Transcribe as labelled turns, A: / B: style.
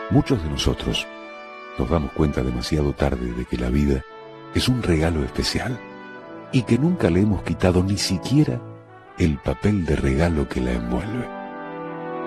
A: Muchos de nosotros nos damos cuenta demasiado tarde de que la vida es un regalo especial y que nunca le hemos quitado ni siquiera el papel de regalo que la envuelve.